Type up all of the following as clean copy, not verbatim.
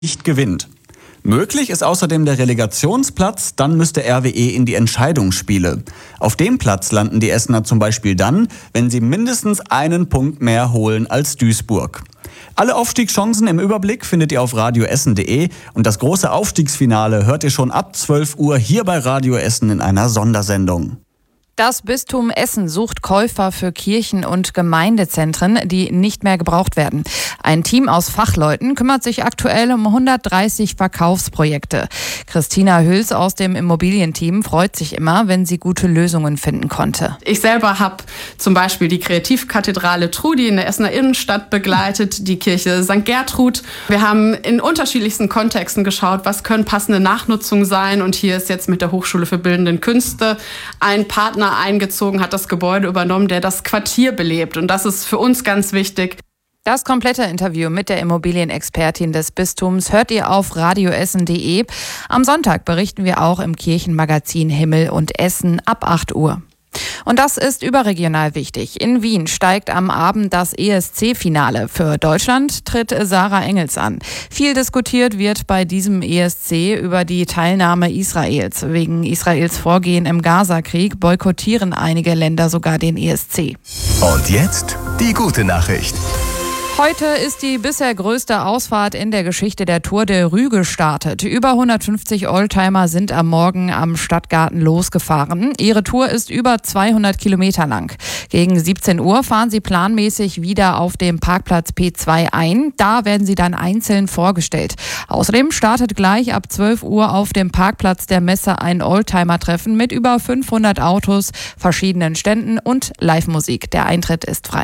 nicht gewinnt. Möglich ist außerdem der Relegationsplatz, dann müsste RWE in die Entscheidungsspiele. Auf dem Platz landen die Essener zum Beispiel dann, wenn sie mindestens einen Punkt mehr holen als Duisburg. Alle Aufstiegschancen im Überblick findet ihr auf radioessen.de und das große Aufstiegsfinale hört ihr schon ab 12 Uhr hier bei Radio Essen in einer Sondersendung. Das Bistum Essen sucht Käufer für Kirchen- und Gemeindezentren, die nicht mehr gebraucht werden. Ein Team aus Fachleuten kümmert sich aktuell um 130 Verkaufsprojekte. Christina Hüls aus dem Immobilienteam freut sich immer, wenn sie gute Lösungen finden konnte. Ich selber habe zum Beispiel die Kreativkathedrale Trudi in der Essener Innenstadt begleitet, die Kirche St. Gertrud. Wir haben in unterschiedlichsten Kontexten geschaut, was können passende Nachnutzungen sein. Und hier ist jetzt mit der Hochschule für Bildende Künste ein Partner eingezogen, hat das Gebäude übernommen, der das Quartier belebt. Und das ist für uns ganz wichtig. Das komplette Interview mit der Immobilienexpertin des Bistums hört ihr auf radioessen.de. Am Sonntag berichten wir auch im Kirchenmagazin Himmel und Essen ab 8 Uhr. Und das ist überregional wichtig. In Wien steigt am Abend das ESC-Finale. Für Deutschland tritt Sarah Engels an. Viel diskutiert wird bei diesem ESC über die Teilnahme Israels. Wegen Israels Vorgehen im Gazakrieg boykottieren einige Länder sogar den ESC. Und jetzt die gute Nachricht. Heute ist die bisher größte Ausfahrt in der Geschichte der Tour de Rue gestartet. Über 150 Oldtimer sind am Morgen am Stadtgarten losgefahren. Ihre Tour ist über 200 Kilometer lang. Gegen 17 Uhr fahren sie planmäßig wieder auf dem Parkplatz P2 ein. Da werden sie dann einzeln vorgestellt. Außerdem startet gleich ab 12 Uhr auf dem Parkplatz der Messe ein Oldtimer-Treffen mit über 500 Autos, verschiedenen Ständen und Live-Musik. Der Eintritt ist frei.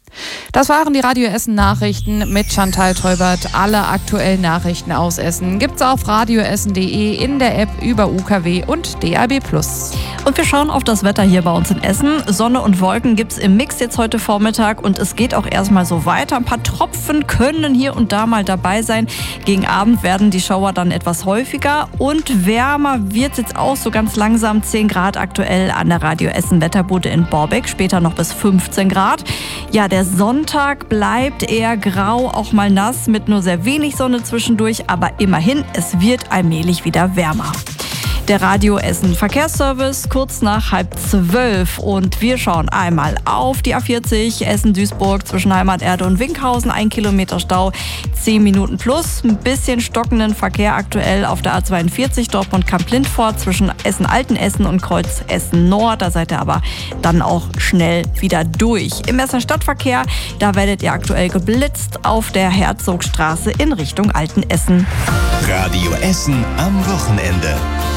Das waren die Radio Essen Nachrichten mit Chantal Teubert. Alle aktuellen Nachrichten aus Essen gibt's auf radioessen.de, in der App, über UKW und DAB+. Und wir schauen auf das Wetter hier bei uns in Essen. Sonne und Wolken gibt's im Mix jetzt heute Vormittag und es geht auch erstmal so weiter. Ein paar Tropfen können hier und da mal dabei sein. Gegen Abend werden die Schauer dann etwas häufiger und wärmer wird's jetzt auch so ganz langsam. 10 Grad aktuell an der Radio Essen Wetterbude in Borbeck, später noch bis 15 Grad. Ja, der Sonntag bleibt eher grau, auch mal nass mit nur sehr wenig Sonne zwischendurch, aber immerhin, es wird allmählich wieder wärmer. Der Radio Essen Verkehrsservice kurz nach 11:30 und wir schauen einmal auf die A40 Essen-Duisburg zwischen Heimaterde und Winkhausen, 1 Kilometer Stau, 10 Minuten plus, ein bisschen stockenden Verkehr aktuell auf der A42 Dortmund-Kamp-Lindfort zwischen Essen-Altenessen und Kreuz Essen-Nord, da seid ihr aber dann auch schnell wieder durch. Im Essener Stadtverkehr, da werdet ihr aktuell geblitzt auf der Herzogstraße in Richtung Altenessen. Radio Essen am Wochenende.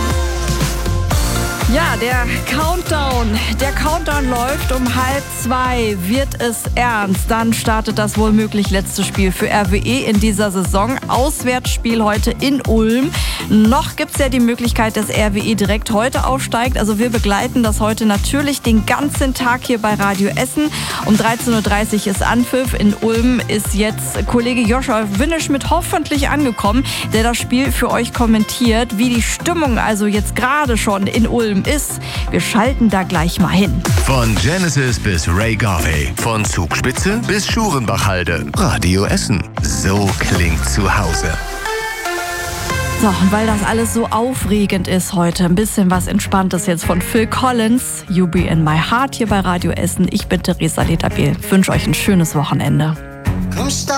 Ja, der Countdown läuft. Um 1:30 wird es ernst. Dann startet das wohl möglich letzte Spiel für RWE in dieser Saison. Auswärtsspiel heute in Ulm. Noch gibt es ja die Möglichkeit, dass RWE direkt heute aufsteigt. Also wir begleiten das heute natürlich den ganzen Tag hier bei Radio Essen. Um 13:30 Uhr ist Anpfiff. In Ulm ist jetzt Kollege Joshua Winneschmidt hoffentlich angekommen, der das Spiel für euch kommentiert. Wie die Stimmung also jetzt gerade schon in Ulm ist. Wir schalten da gleich mal hin. Von Genesis bis Ray Garvey, von Zugspitze bis Schurenbachhalde. Radio Essen. So klingt zu Hause. So, und weil das alles so aufregend ist heute, ein bisschen was Entspanntes jetzt von Phil Collins. You Be in My Heart hier bei Radio Essen. Ich bin Theresa Letapiel. Ich wünsche euch ein schönes Wochenende.